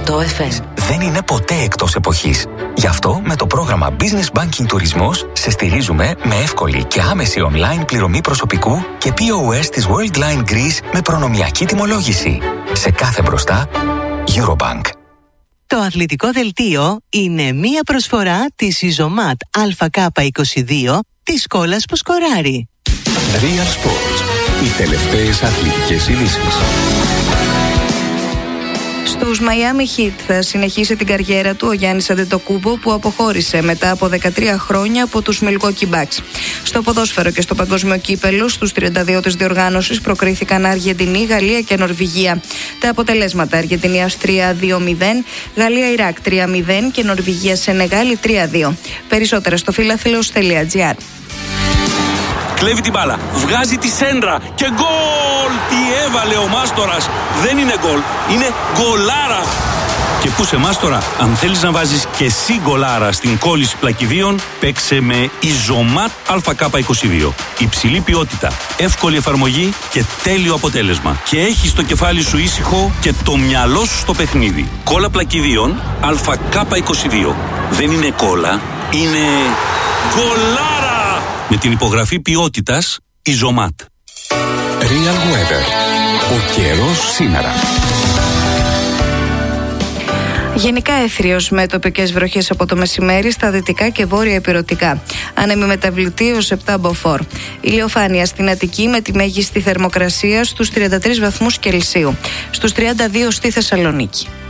FM. Δεν είναι ποτέ εκτός εποχής. Γι' αυτό με το πρόγραμμα Business Banking Τουρισμός σε στηρίζουμε με εύκολη και άμεση online πληρωμή προσωπικού και POS της Worldline Greece με προνομιακή τιμολόγηση. Σε κάθε μπροστά, Eurobank. Το αθλητικό δελτίο είναι μία προσφορά της Isomat ΑΚ22 της Σκόλας που σκοράρει. Real Sports. Οι τελευταίες αθλητικές ειδήσεις. Στους Miami Heat θα συνεχίσει την καριέρα του ο Γιάννης Αντετοκούμπο, που αποχώρησε μετά από 13 χρόνια από τους Milwaukee Bucks. Στο ποδόσφαιρο και στο παγκόσμιο κύπελο, στους 32 της διοργάνωσης προκρίθηκαν Αργεντινή, Γαλλία και Νορβηγία. Τα αποτελέσματα: Αργεντινίας 3-2-0, Γαλλία-Ιράκ 3-0 και Νορβηγία-Σενεγάλη 3-2. Περισσότερα στο φιλαθλός.gr. Κλέβει την μπάλα, βγάζει τη σέντρα και γκολ! Τι έβαλε ο Μάστορας! Δεν είναι γκολ, είναι γκολάρα! Και πού σε Μάστορα, αν θέλεις να βάζεις και εσύ γκολάρα στην κόλληση πλακιδίων, παίξε με Isomat ΑΚ22. Υψηλή ποιότητα, εύκολη εφαρμογή και τέλειο αποτέλεσμα. Και έχεις το κεφάλι σου ήσυχο και το μυαλό σου στο παιχνίδι. Κόλλα πλακιδίων ΑΚ22. Δεν είναι κόλλα, είναι γκολάρα! Με την υπογραφή ποιότητας Isomat. Real Weather. Ο καιρός σήμερα. Γενικά έθριος με τοπικές βροχές από το μεσημέρι στα δυτικά και βόρεια ηπειρωτικά. Άνεμη μεταβλητή ως 7 μποφόρ. Ηλιοφάνεια στην Αττική με τη μέγιστη θερμοκρασία στους 33 βαθμούς Κελσίου. Στους 32 στη Θεσσαλονίκη.